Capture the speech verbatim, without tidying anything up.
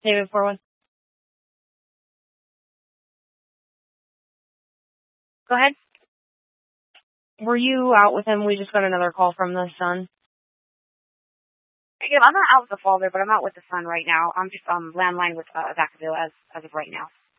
David four one. Go ahead. Were you out with him? We just got another call from the son. Yeah, I'm not out with the father, but I'm out with the son right now. I'm just um landline with uh, Vacaville as as of right now.